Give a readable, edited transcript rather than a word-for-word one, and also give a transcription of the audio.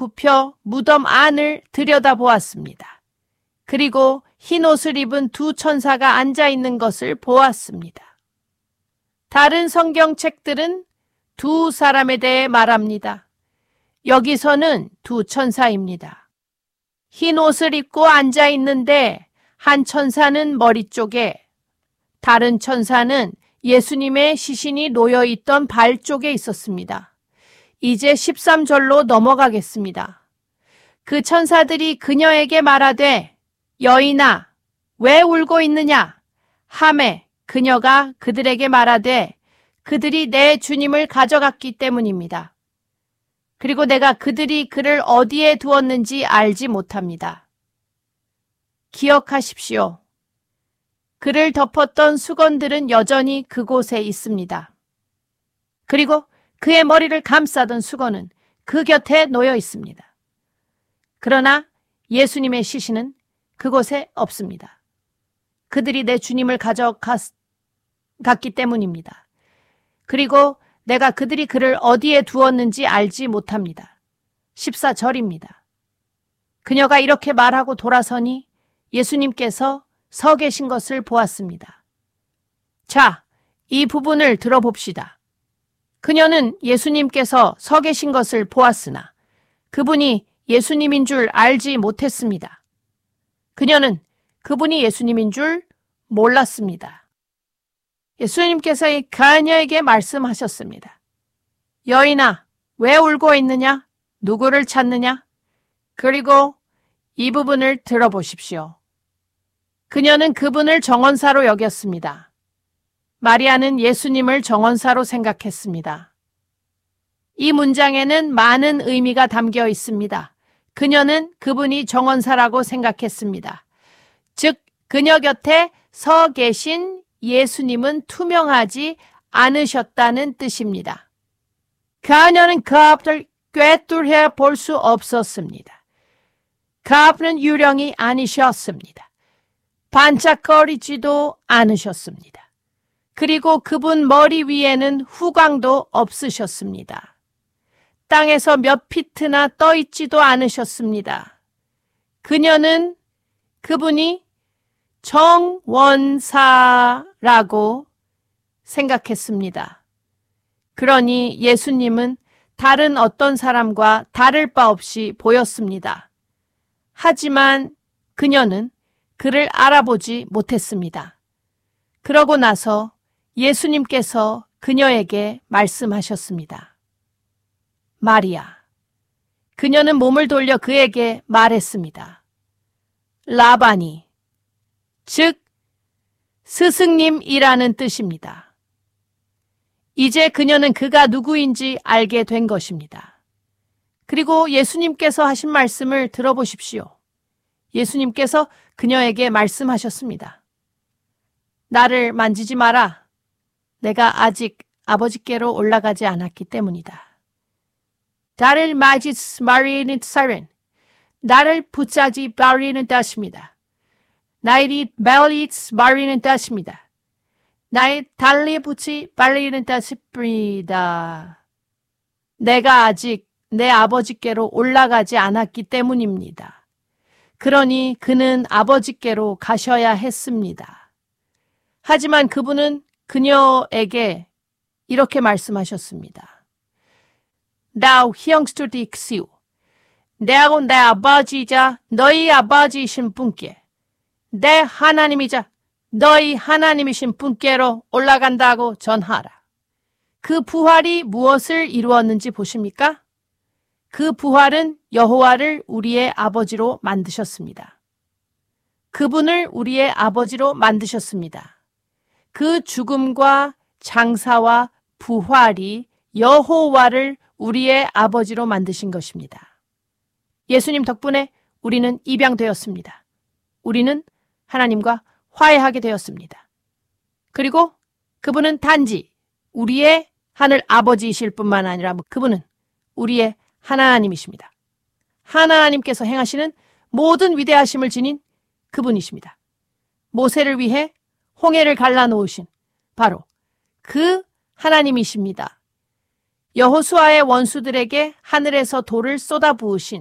굽혀 무덤 안을 들여다보았습니다. 그리고 흰 옷을 입은 두 천사가 앉아 있는 것을 보았습니다. 다른 성경책들은 두 사람에 대해 말합니다. 여기서는 두 천사입니다. 흰 옷을 입고 앉아 있는데 한 천사는 머리 쪽에, 다른 천사는 예수님의 시신이 놓여있던 발 쪽에 있었습니다. 이제 13절로 넘어가겠습니다. 그 천사들이 그녀에게 말하되 여인아 왜 울고 있느냐 하매 그녀가 그들에게 말하되 그들이 내 주님을 가져갔기 때문입니다. 그리고 내가 그들이 그를 어디에 두었는지 알지 못합니다. 기억하십시오. 그를 덮었던 수건들은 여전히 그곳에 있습니다. 그리고 그의 머리를 감싸던 수건은 그 곁에 놓여 있습니다. 그러나 예수님의 시신은 그곳에 없습니다. 그들이 내 주님을 가져갔기 때문입니다. 그리고 내가 그들이 그를 어디에 두었는지 알지 못합니다. 14절입니다. 그녀가 이렇게 말하고 돌아서니 예수님께서 서 계신 것을 보았습니다. 자, 이 부분을 들어봅시다. 그녀는 예수님께서 서 계신 것을 보았으나 그분이 예수님인 줄 알지 못했습니다. 그녀는 그분이 예수님인 줄 몰랐습니다. 예수님께서 그녀에게 말씀하셨습니다. 여인아, 왜 울고 있느냐? 누구를 찾느냐? 그리고 이 부분을 들어보십시오. 그녀는 그분을 정언사로 여겼습니다. 마리아는 예수님을 정언사로 생각했습니다. 이 문장에는 많은 의미가 담겨 있습니다. 그녀는 그분이 정언사라고 생각했습니다. 즉, 그녀 곁에 서 계신 예수님은 투명하지 않으셨다는 뜻입니다. 그녀는 그 앞을 꿰뚫해 볼 수 없었습니다. 그 앞은 유령이 아니셨습니다. 반짝거리지도 않으셨습니다. 그리고 그분 머리 위에는 후광도 없으셨습니다. 땅에서 몇 피트나 떠 있지도 않으셨습니다. 그녀는 그분이 정원사라고 생각했습니다. 그러니 예수님은 다른 어떤 사람과 다를 바 없이 보였습니다. 하지만 그녀는 그를 알아보지 못했습니다. 그러고 나서 예수님께서 그녀에게 말씀하셨습니다. 마리아. 그녀는 몸을 돌려 그에게 말했습니다. 라바니, 즉 스승님이라는 뜻입니다. 이제 그녀는 그가 누구인지 알게 된 것입니다. 그리고 예수님께서 하신 말씀을 들어보십시오. 예수님께서 그녀에게 말씀하셨습니다. 나를 만지지 마라. 내가 아직 아버지께로 올라가지 않았기 때문이다. 나를 만지지 말라는 사연, 나를 붙잡지 말라는 뜻입니다. 나를 말리지 말라는 뜻입니다. 나의 달리 붙지 말라는 뜻입니다. 내가 아직 내 아버지께로 올라가지 않았기 때문입니다. 그러니 그는 아버지께로 가셔야 했습니다. 하지만 그분은 그녀에게 이렇게 말씀하셨습니다. Thou 형스투딕시오. 내하고 내 아버지이자 너희 아버지이신 분께, 내 하나님이자 너희 하나님이신 분께로 올라간다고 전하라. 그 부활이 무엇을 이루었는지 보십니까? 그 부활은 여호와를 우리의 아버지로 만드셨습니다. 그분을 우리의 아버지로 만드셨습니다. 그 죽음과 장사와 부활이 여호와를 우리의 아버지로 만드신 것입니다. 예수님 덕분에 우리는 입양되었습니다. 우리는 하나님과 화해하게 되었습니다. 그리고 그분은 단지 우리의 하늘 아버지이실 뿐만 아니라 그분은 우리의 하나님이십니다. 하나님께서 행하시는 모든 위대하심을 지닌 그분이십니다. 모세를 위해 홍해를 갈라놓으신 바로 그 하나님이십니다. 여호수아의 원수들에게 하늘에서 돌을 쏟아부으신